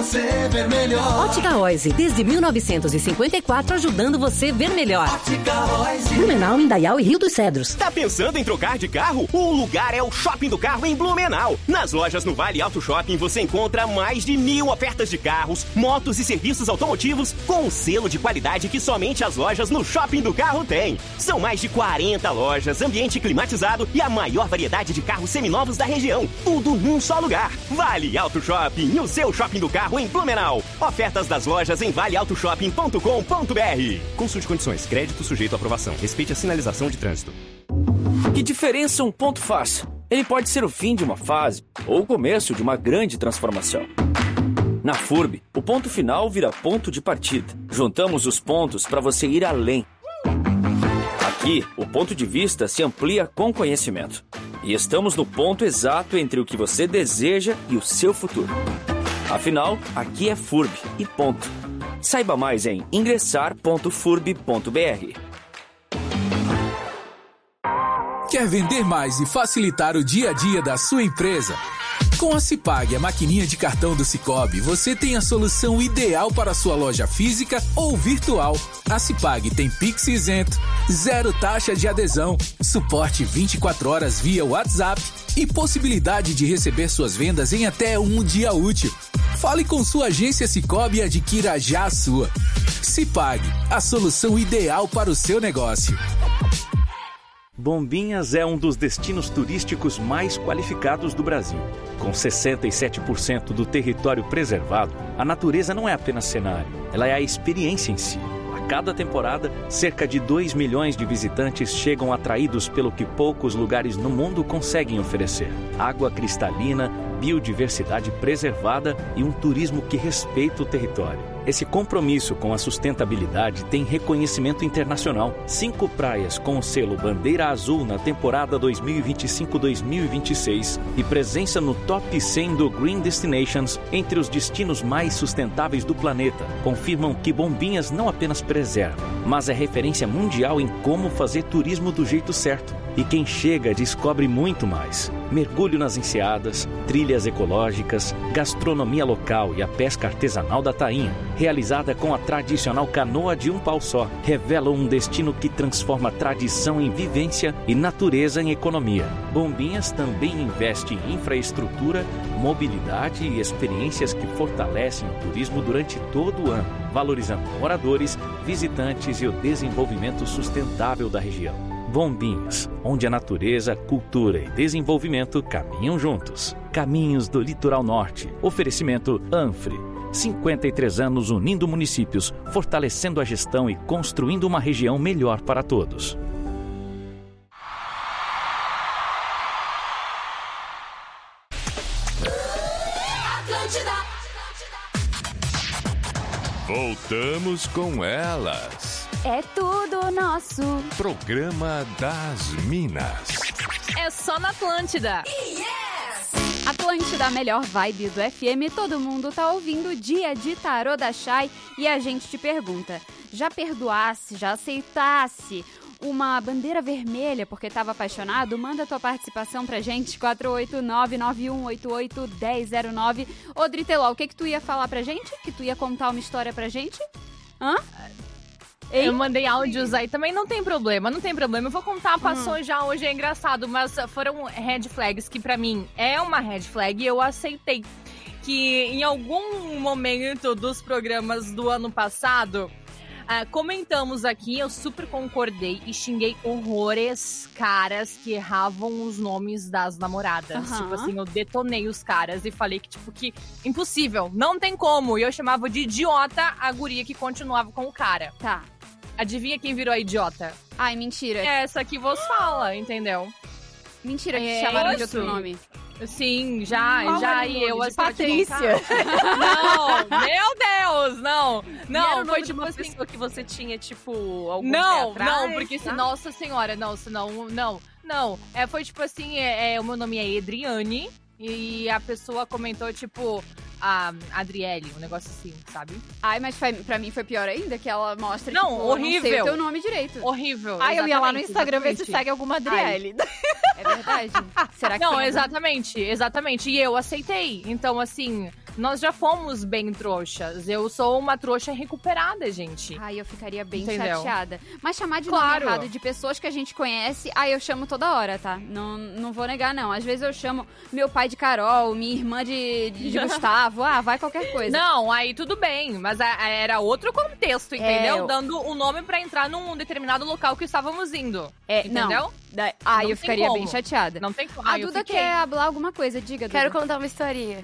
você ver melhor. Ótica Oise, desde 1954, ajudando você ver melhor. Ótica Oise. Blumenau, Indaial e Rio dos Cedros. Tá pensando em trocar de carro? O lugar é o Shopping do Carro em Blumenau. Nas lojas no Vale Auto Shopping você encontra mais de 1.000 ofertas de carros, motos e serviços automotivos com um selo de qualidade que somente as lojas no Shopping do Carro têm. São mais de 40 lojas, ambiente climatizado e a maior variedade de carros seminovos da região. Tudo num só lugar. Vale Auto Shopping, o seu Shopping do Carro em Blumenau. Ofertas das lojas em valeautoshopping.com.br. Consulte condições. Crédito sujeito à aprovação. Respeite a sinalização de trânsito. Que diferença um ponto faz? Ele pode ser o fim de uma fase ou o começo de uma grande transformação. Na FURB, o ponto final vira ponto de partida. Juntamos os pontos para você ir além. Aqui, o ponto de vista se amplia com conhecimento. E estamos no ponto exato entre o que você deseja e o seu futuro. Afinal, aqui é FURB e ponto. Saiba mais em ingressar.furb.br. Quer vender mais e facilitar o dia a dia da sua empresa? Com a Cipag, a maquininha de cartão do Cicobi, você tem a solução ideal para a sua loja física ou virtual. A Cipag tem Pix isento, 0 taxa de adesão, suporte 24 horas via WhatsApp e possibilidade de receber suas vendas em até um dia útil. Fale com sua agência Cicobi e adquira já a sua. Cipag, a solução ideal para o seu negócio. Bombinhas é um dos destinos turísticos mais qualificados do Brasil. Com 67% do território preservado, a natureza não é apenas cenário, ela é a experiência em si. A cada temporada, cerca de 2 milhões de visitantes chegam atraídos pelo que poucos lugares no mundo conseguem oferecer: água cristalina, biodiversidade preservada e um turismo que respeita o território. Esse compromisso com a sustentabilidade tem reconhecimento internacional. 5 praias com o selo Bandeira Azul na temporada 2025-2026 e presença no Top 100 do Green Destinations entre os destinos mais sustentáveis do planeta confirmam que Bombinhas não apenas preserva, mas é referência mundial em como fazer turismo do jeito certo. E quem chega descobre muito mais. Mergulho nas enseadas, trilhas ecológicas, gastronomia local e a pesca artesanal da tainha, realizada com a tradicional canoa de um pau só, revelam um destino que transforma tradição em vivência e natureza em economia. Bombinhas também investe em infraestrutura, mobilidade e experiências que fortalecem o turismo durante todo o ano, valorizando moradores, visitantes e o desenvolvimento sustentável da região. Bombinhas, onde a natureza, cultura e desenvolvimento caminham juntos. Caminhos do Litoral Norte. Oferecimento Anfre. 53 anos unindo municípios, fortalecendo a gestão e construindo uma região melhor para todos. Voltamos com elas. É tudo nosso. Programa das Minas. É só na Atlântida. Yes! Atlântida, a melhor vibe do FM. Todo mundo tá ouvindo Dia de Tarô da Chay. E a gente te pergunta, já perdoasse, já aceitasse uma bandeira vermelha porque estava apaixonado? Manda tua participação pra gente, 489-9188-1009. Ô, Driteló, o que tu ia falar pra gente? Que tu ia contar uma história pra gente? Hã? Hein? Eu mandei áudios aí, também não tem problema. Eu vou contar, passou já, hoje é engraçado, mas foram red flags que pra mim é uma red flag e eu aceitei. Que em algum momento dos programas do ano passado, comentamos aqui, eu super concordei e xinguei horrores caras que erravam os nomes das namoradas. Tipo assim, eu detonei os caras e falei que, tipo, que impossível, não tem como. E eu chamava de idiota a guria que continuava com o cara. Tá. Adivinha quem virou a idiota? Ai, mentira. É essa que vos fala, entendeu? Mentira que te chamaram de outro nome. Sim, já, e eu de Patrícia. Não, meu Deus, não. Não, foi tipo uma pessoa que você tinha, tipo, algum não, pé atrás, não, porque tá? se, nossa senhora, não, senão, não. Foi tipo assim, o meu nome é Edriane, e a pessoa comentou, tipo, a Adriele, um negócio assim, sabe? Ai, mas pra mim foi pior ainda, que ela mostra, não, tipo, horrível. Eu não sei o teu nome direito. Horrível. Ai, eu ia lá no Instagram ver se segue alguma Adriele. É verdade? Será que não, tem exatamente. E eu aceitei. Então, assim, nós já fomos bem trouxas. Eu sou uma trouxa recuperada, gente. Ai, eu ficaria bem Entendeu? chateada. Mas chamar de nome errado de pessoas que a gente conhece, eu chamo toda hora, tá? Não vou negar, não. Às vezes eu chamo meu pai de Carol, minha irmã de Gustavo. Vai qualquer coisa. Não, aí tudo bem. Mas era outro contexto, entendeu? Dando o nome pra entrar num determinado local que estávamos indo. Entendeu? Não. Eu ficaria bem chateada. Não tem como. A Duda quer falar alguma coisa, diga, Duda. Quero contar uma historinha.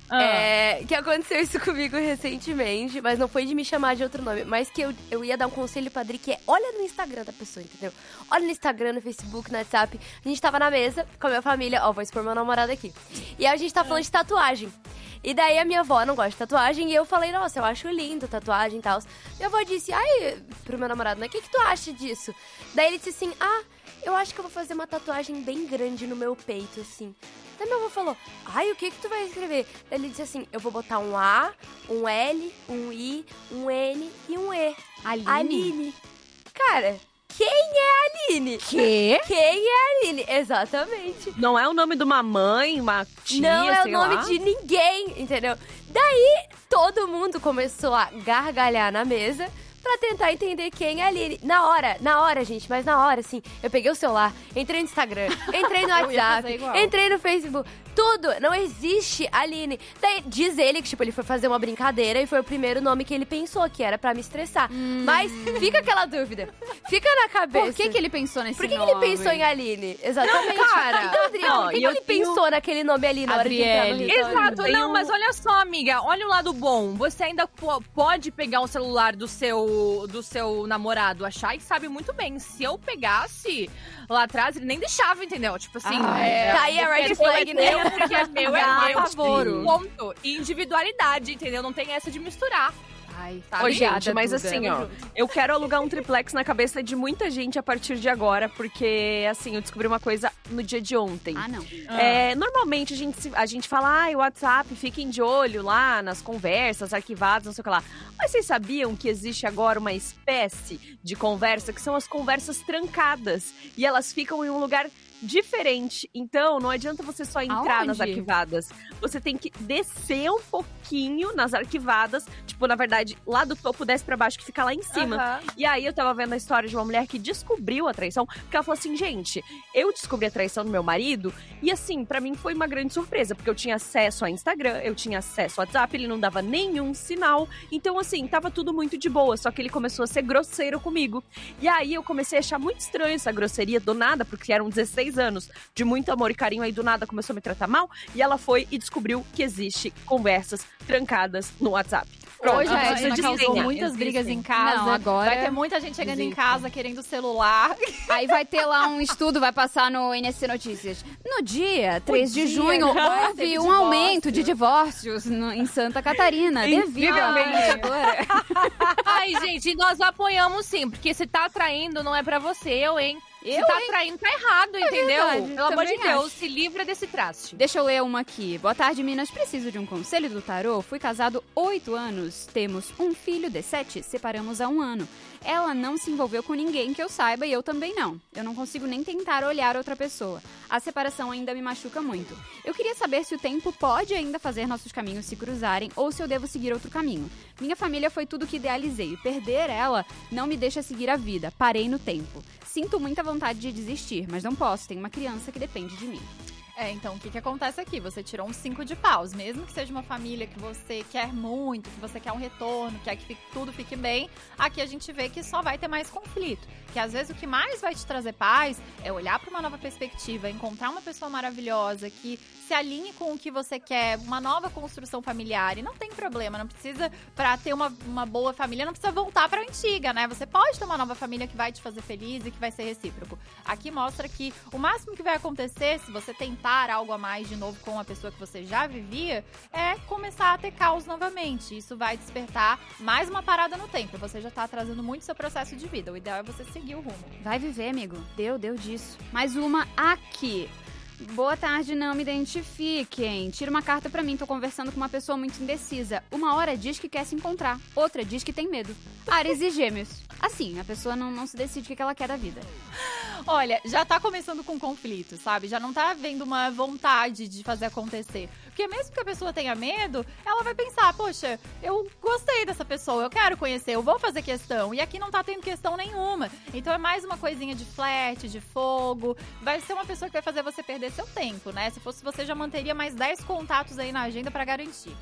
Que aconteceu isso comigo recentemente, mas não foi de me chamar de outro nome, mas que eu ia dar um conselho pra Adri, que é olha no Instagram da pessoa, entendeu? Olha no Instagram, no Facebook, no WhatsApp. A gente tava na mesa com a minha família, vou expor meu namorado aqui. E aí a gente tá falando de tatuagem. E daí a minha avó não gosta de tatuagem e eu falei, nossa, eu acho lindo tatuagem e tal. Minha avó disse, pro meu namorado, mas o que tu acha disso? Daí ele disse assim, eu acho que eu vou fazer uma tatuagem bem grande no meu peito, assim. Daí minha avó falou, o que tu vai escrever? Daí ele disse assim, eu vou botar um A, um L, um I, um N e um E. Aline. Cara, quem é a Aline? Quê? Quem é a Aline? Exatamente. Não é o nome de uma mãe, uma tia, não é o sei nome lá. de ninguém, entendeu? Daí, todo mundo começou a gargalhar na mesa pra tentar entender quem é a Aline. Na hora, gente, mas na hora, assim, eu peguei o celular, entrei no Instagram, entrei no WhatsApp, entrei no Facebook, tudo, não existe Aline. Daí, diz ele que, tipo, ele foi fazer uma brincadeira e foi o primeiro nome que ele pensou, que era pra me estressar. Mas fica aquela dúvida, fica na cabeça. Por que ele pensou nesse nome? Por que ele pensou em Aline? Exatamente. Não, cara. Então, Adriano, por que ele pensou naquele nome ali na hora de entrar no restaurante? Exato, não, mas olha só, amiga, olha o lado bom. Você ainda pode pegar o celular do seu namorado, achar e sabe muito bem. Se eu pegasse lá atrás, ele nem deixava, entendeu? Tipo assim, tá aí a red flag, né? Porque é meu, ponto. E individualidade, entendeu? Não tem essa de misturar. Ô, gente, mas assim, eu quero alugar um triplex na cabeça de muita gente a partir de agora, porque, assim, eu descobri uma coisa no dia de ontem. Não. Normalmente a gente fala, o WhatsApp, fiquem de olho lá nas conversas arquivadas, não sei o que lá. Mas vocês sabiam que existe agora uma espécie de conversa que são as conversas trancadas? E elas ficam em um lugar diferente. Então, não adianta você só entrar nas arquivadas. Você tem que descer um pouquinho nas arquivadas. Tipo, na verdade, lá do topo, desce pra baixo, que fica lá em cima. E aí, eu tava vendo a história de uma mulher que descobriu a traição. Porque ela falou assim, gente, eu descobri a traição do meu marido. E assim, pra mim foi uma grande surpresa. Porque eu tinha acesso a Instagram, eu tinha acesso ao WhatsApp. Ele não dava nenhum sinal. Então, assim, tava tudo muito de boa. Só que ele começou a ser grosseiro comigo. E aí, eu comecei a achar muito estranho essa grosseria do nada. Porque eram 16 anos de muito amor e carinho, aí do nada começou a me tratar mal, e ela foi e descobriu que existe conversas trancadas no WhatsApp. Pronto, hoje a Ana causou muitas brigas em casa. Não, agora vai ter muita gente chegando em casa querendo o celular. Aí vai ter lá um estudo, vai passar no NSC Notícias. No dia 3 de junho, houve um aumento de divórcios em Santa Catarina. Devido Ai, gente, nós apoiamos sim, porque se tá atraindo, não é pra você, hein? Se tá traindo, tá errado, entendeu? Verdade, pelo amor de Deus, acho. se livra desse traste. Deixa eu ler uma aqui. Boa tarde, Minas. Preciso de um conselho do tarô. Fui casado 8 anos. Temos um filho de 7. Separamos há 1 ano. Ela não se envolveu com ninguém que eu saiba e eu também não. Eu não consigo nem tentar olhar outra pessoa. A separação ainda me machuca muito. Eu queria saber se o tempo pode ainda fazer nossos caminhos se cruzarem ou se eu devo seguir outro caminho. Minha família foi tudo que idealizei. Perder ela não me deixa seguir a vida. Parei no tempo. Sinto muita vontade de desistir, mas não posso. Tenho uma criança que depende de mim. Então, o que acontece aqui? Você tirou um 5 de paus. Mesmo que seja uma família que você quer muito, que você quer um retorno, quer que tudo fique bem, aqui a gente vê que só vai ter mais conflito. Que às vezes o que mais vai te trazer paz é olhar para uma nova perspectiva, encontrar uma pessoa maravilhosa que se alinhe com o que você quer, uma nova construção familiar. E não tem problema, não precisa, para ter uma boa família, não precisa voltar para a antiga, né? Você pode ter uma nova família que vai te fazer feliz e que vai ser recíproco. Aqui mostra que o máximo que vai acontecer, se você tentar algo a mais de novo com a pessoa que você já vivia, é começar a ter caos novamente. Isso vai despertar mais uma parada no tempo. Você já tá atrasando muito seu processo de vida. O ideal é você seguir o rumo. Vai viver, amigo. Deu disso. Mais uma aqui. Boa tarde, não me identifiquem. Tira uma carta pra mim, tô conversando com uma pessoa muito indecisa. Uma hora diz que quer se encontrar, outra diz que tem medo. Áries e Gêmeos. Assim, a pessoa não se decide o que ela quer da vida. Olha, já tá começando com conflito, sabe? Já não tá havendo uma vontade de fazer acontecer. Porque mesmo que a pessoa tenha medo, ela vai pensar, poxa, eu gostei dessa pessoa, eu quero conhecer, eu vou fazer questão. E aqui não tá tendo questão nenhuma. Então é mais uma coisinha de flerte, de fogo. Vai ser uma pessoa que vai fazer você perder seu tempo, né? Se fosse você, já manteria mais 10 contatos aí na agenda pra garantir.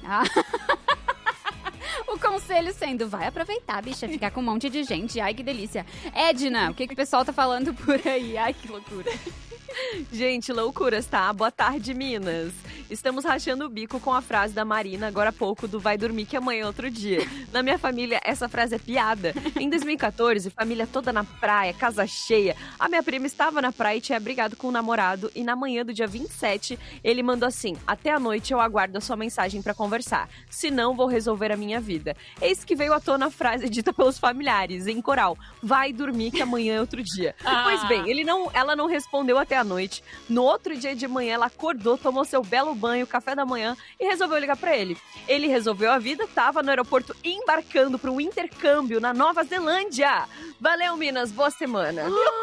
O conselho sendo, vai aproveitar, bicha, ficar com um monte de gente. Ai, que delícia. Edna, o que o pessoal tá falando por aí? Ai, que loucura. Gente, loucuras, tá? Boa tarde, Minas. Estamos rachando o bico com a frase da Marina, agora há pouco, do vai dormir que amanhã é outro dia. Na minha família, essa frase é piada. Em 2014, família toda na praia, casa cheia. A minha prima estava na praia e tinha brigado com o namorado. E na manhã do dia 27, ele mandou assim: até a noite eu aguardo a sua mensagem pra conversar. Se não, vou resolver a minha vida. Eis que veio à tona a frase dita pelos familiares, em coral: vai dormir que amanhã é outro dia. Pois bem, ela não respondeu até a noite. No outro dia de manhã, ela acordou, tomou seu belo banho, café da manhã e resolveu ligar pra ele. Ele resolveu a vida, tava no aeroporto embarcando para um intercâmbio na Nova Zelândia. Valeu, Minas, boa semana.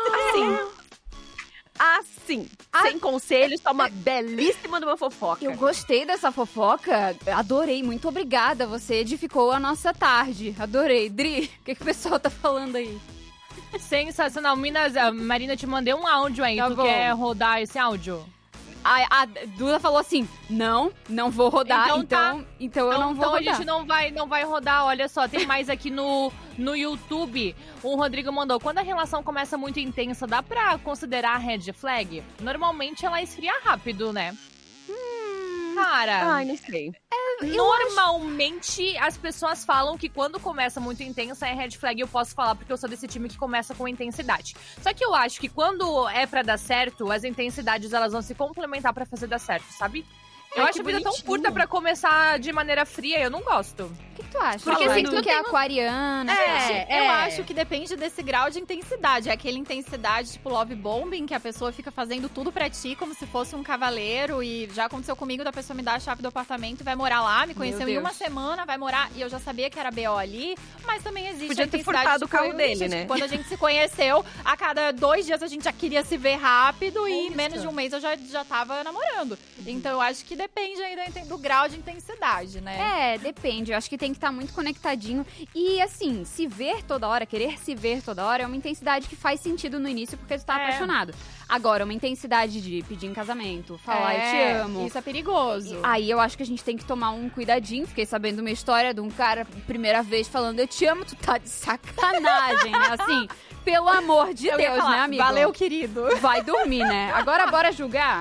Assim, sem conselhos, tá uma belíssima de uma fofoca. Eu gostei dessa fofoca, adorei, muito obrigada, você edificou a nossa tarde, adorei. Dri, o que o pessoal tá falando aí? Sensacional. Minas, a Marina, te mandei um áudio aí. Tá tu bom. quer rodar esse áudio? A Duda falou assim, não vou rodar, então eu não vou rodar. Então a gente não vai rodar, olha só, tem mais aqui no YouTube. O Rodrigo mandou, quando a relação começa muito intensa, dá pra considerar red flag? Normalmente ela esfria rápido, né? Cara... Ai, não sei. Normalmente as pessoas falam que quando começa muito intensa é red flag. Eu posso falar porque eu sou desse time que começa com intensidade. Só que eu acho que quando é pra dar certo, as intensidades elas vão se complementar pra fazer dar certo, sabe? Eu acho a vida tão curta pra começar de maneira fria, eu não gosto. O que tu acha? Porque assim, tu que é aquariana. Eu acho que depende desse grau de intensidade. É aquela intensidade tipo love bombing, que a pessoa fica fazendo tudo pra ti como se fosse um cavaleiro. E já aconteceu comigo da pessoa me dar a chave do apartamento, vai morar lá, me conheceu em uma semana, vai morar, e eu já sabia que era BO ali. Mas também existe Podia a ter intensidade furtado o carro dele, né? Quando a gente se conheceu, a cada 2 dias a gente já queria se ver rápido e em menos de um mês eu já tava namorando. Então eu acho que depende aí do grau de intensidade, né? É, depende. Eu acho que tem que estar muito conectadinho. E assim, se ver toda hora, querer se ver toda hora, é uma intensidade que faz sentido no início porque tu tá apaixonado. Agora, uma intensidade de pedir em casamento, falar eu te amo. Isso é perigoso. Aí eu acho que a gente tem que tomar um cuidadinho. Fiquei sabendo uma história de um cara, primeira vez, falando eu te amo, tu tá de sacanagem, né? Assim, pelo amor de Deus, né, amigo? Valeu, querido. Vai dormir, né? Agora bora julgar?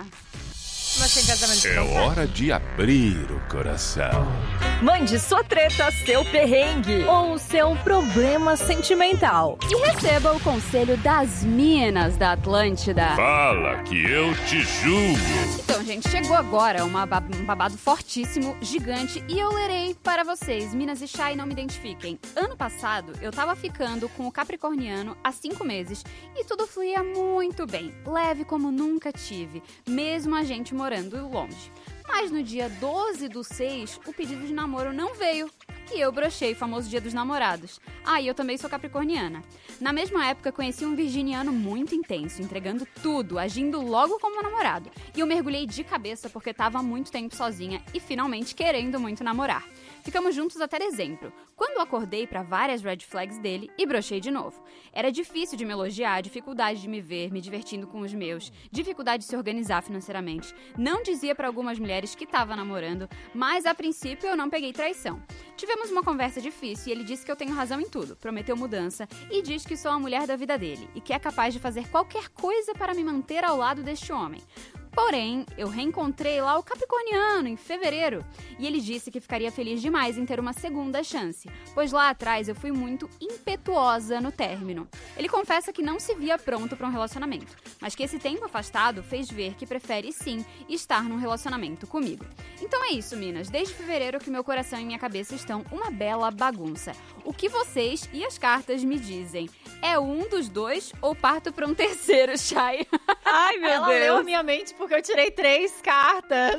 É hora de abrir o coração. Mande sua treta, seu perrengue ou seu problema sentimental. E receba o conselho das Minas da Atlântida. Fala que eu te julgo. Então, gente, chegou agora um babado fortíssimo, gigante, e eu lerei para vocês. Minas e Chay, não me identifiquem. Ano passado, eu tava ficando com o capricorniano há 5 meses e tudo fluía muito bem, leve como nunca tive, mesmo a gente morando longe. Mas no dia 12/6, o pedido de namoro não veio. E eu brochei o famoso dia dos namorados. E eu também sou capricorniana. Na mesma época, conheci um virginiano muito intenso, entregando tudo, agindo logo como namorado. E eu mergulhei de cabeça porque tava há muito tempo sozinha e finalmente querendo muito namorar. Ficamos juntos até dezembro, quando acordei para várias red flags dele e brochei de novo. Era difícil de me elogiar, dificuldade de me ver, me divertindo com os meus, dificuldade de se organizar financeiramente. Não dizia para algumas mulheres que estava namorando, mas a princípio eu não peguei traição. Tivemos uma conversa difícil e ele disse que eu tenho razão em tudo, prometeu mudança e diz que sou a mulher da vida dele e que é capaz de fazer qualquer coisa para me manter ao lado deste homem. Porém, eu reencontrei lá o capricorniano em fevereiro e ele disse que ficaria feliz demais em ter uma segunda chance, pois lá atrás eu fui muito impetuosa no término. Ele confessa que não se via pronto para um relacionamento, mas que esse tempo afastado fez ver que prefere sim estar num relacionamento comigo. Então é isso, Minas. Desde fevereiro que meu coração e minha cabeça estão uma bela bagunça. O que vocês e as cartas me dizem? É um dos dois ou parto para um terceiro, Chay? Ai, meu Ela Deus. leu a minha mente porque eu tirei 3 cartas.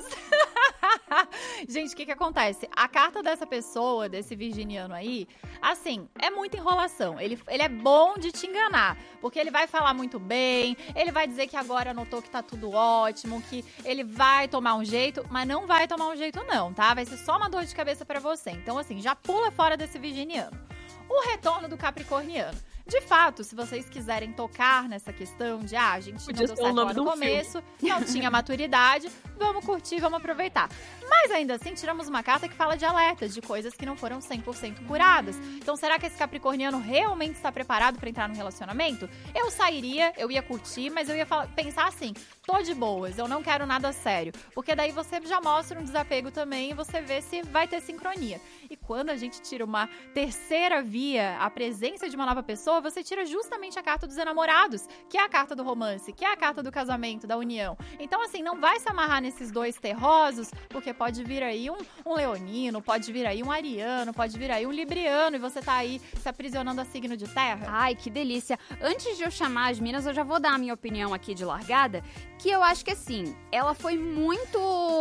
Gente, o que acontece? A carta dessa pessoa, desse virginiano aí, assim, é muita enrolação. Ele é bom de te enganar, porque ele vai falar muito bem, ele vai dizer que agora notou que tá tudo ótimo, que ele vai tomar um jeito, mas não vai tomar um jeito não, tá? Vai ser só uma dor de cabeça pra você. Então, assim, já pula fora desse virginiano. O retorno do capricorniano. De fato, se vocês quiserem tocar nessa questão de, a gente não deu certo lá no começo, não tinha maturidade, vamos curtir, vamos aproveitar. Mas ainda assim, tiramos uma carta que fala de alertas, de coisas que não foram 100% curadas. Então, será que esse capricorniano realmente está preparado para entrar no relacionamento? Eu sairia, eu ia curtir, mas eu ia pensar assim, tô de boas, eu não quero nada sério. Porque daí você já mostra um desapego também e você vê se vai ter sincronia. E quando a gente tira uma terceira via, a presença de uma nova pessoa, você tira justamente a carta dos enamorados, que é a carta do romance, que é a carta do casamento, da união. Então, assim, não vai se amarrar nesses dois terrosos, porque pode vir aí um leonino, pode vir aí um ariano, pode vir aí um libriano, e você tá aí se aprisionando a signo de terra. Ai, que delícia. Antes de eu chamar as minas, eu já vou dar a minha opinião aqui de largada, que eu acho que, assim, ela foi muito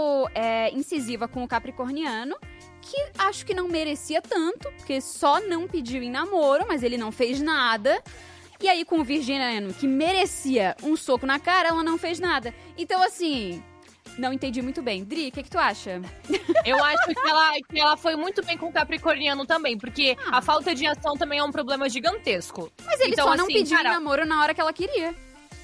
incisiva com o capricorniano, que acho que não merecia tanto, porque só não pediu em namoro, mas ele não fez nada. E aí, com o virginiano, que merecia um soco na cara, ela não fez nada. Então, assim, não entendi muito bem. Dri, o que tu acha? Eu acho que ela foi muito bem com o capricorniano também, porque a falta de ação também é um problema gigantesco. Mas ele então, só não assim, pediu em namoro na hora que ela queria.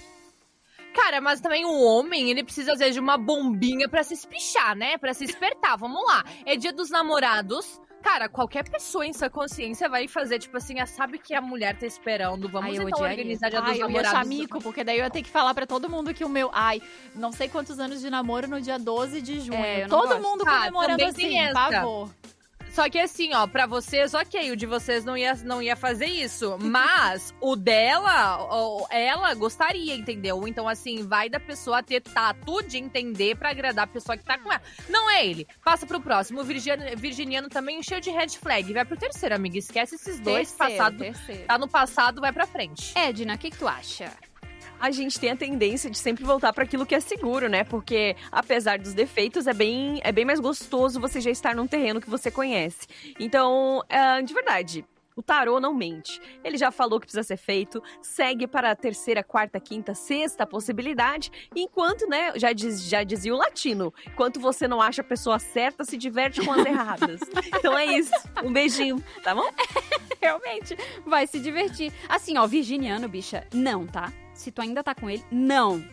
Cara, mas também o homem, ele precisa, às vezes, de uma bombinha pra se espichar, né? Pra se espertar. Vamos lá. É dia dos namorados. Cara, qualquer pessoa em sua consciência vai fazer, tipo assim, sabe que a mulher tá esperando. Vamos então organizar dia dos namorados. Eu ia achar mico, porque daí eu ia ter que falar pra todo mundo que o meu... não sei quantos anos de namoro no dia 12 de junho. Todo mundo comemorando assim, por favor. Só que assim, ó, pra vocês, ok, o de vocês não ia fazer isso. Mas o dela, ela gostaria, entendeu? Então, assim, vai da pessoa ter tato de entender pra agradar a pessoa que tá com ela. Não é ele. Passa pro próximo. O virginiano também cheio de red flag. Vai pro terceiro, amiga. Esquece esses dois. Terceiro. Tá no passado, vai pra frente. Edna, o que tu acha? A gente tem a tendência de sempre voltar para aquilo que é seguro, né? Porque, apesar dos defeitos, é bem mais gostoso você já estar num terreno que você conhece. Então, de verdade, o tarô não mente. Ele já falou que precisa ser feito, segue para a terceira, quarta, quinta, sexta possibilidade, enquanto, né, já dizia o latino, enquanto você não acha a pessoa certa, se diverte com as erradas. Então é isso. Um beijinho, tá bom? Realmente, vai se divertir. Assim, ó, virginiano, bicha, não, tá? Se tu ainda tá com ele, não.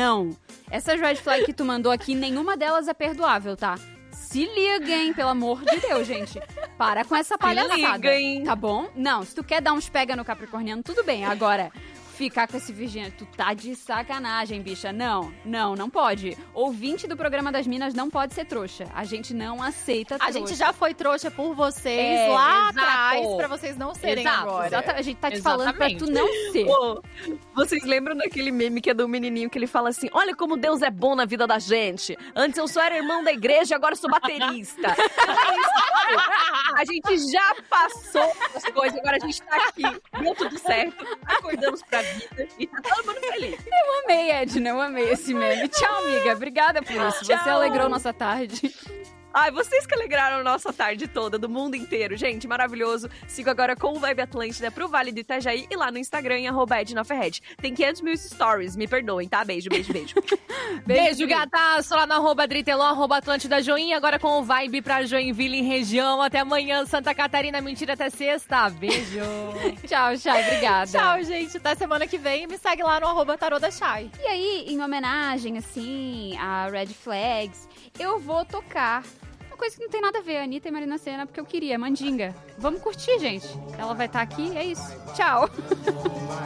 Essas red flag que tu mandou aqui, nenhuma delas é perdoável, tá? Se liga, hein? Pelo amor de Deus, gente. Para com essa palhaçada. Se liga, hein? Tá bom? Não, se tu quer dar uns pega no capricorniano, tudo bem. Agora, ficar com esse virginiano, tu tá de sacanagem, bicha. Não pode. Ouvinte do programa das Minas não pode ser trouxa. A gente não aceita trouxa. A gente já foi trouxa por vocês lá atrás, pra vocês não serem agora. A gente tá te falando pra tu não ser. Pô, vocês lembram daquele meme que é do menininho que ele fala assim, olha como Deus é bom na vida da gente. Antes eu só era irmão da igreja, agora sou baterista. A gente já passou as coisas, agora a gente tá aqui, deu tudo certo, acordamos pra vida e tá todo mundo feliz. Eu amei, Edna, eu amei esse meme. Tchau, amiga. Obrigada por isso. Tchau. Você alegrou nossa tarde. Ai, vocês que alegraram a nossa tarde toda, do mundo inteiro. Gente, maravilhoso. Sigo agora com o Vibe Atlântida pro Vale do Itajaí e lá no Instagram em @ednaferred. Tem 500 mil stories, me perdoem, tá? Beijo. Beijo, gataço, lá no @dritelon, @Atlântida Joinha, agora com o Vibe pra Joinville em região. Até amanhã, Santa Catarina, mentira, até sexta. Beijo. Tchau, Chay, obrigada. Tchau, gente. Até semana que vem. Me segue lá no @tarô da Chay. E aí, em homenagem, assim, a Red Flags, eu vou tocar uma coisa que não tem nada a ver, a Anitta e Marina Sena, porque eu queria, Mandinga. Vamos curtir, gente. Ela vai estar aqui, é isso. Tchau.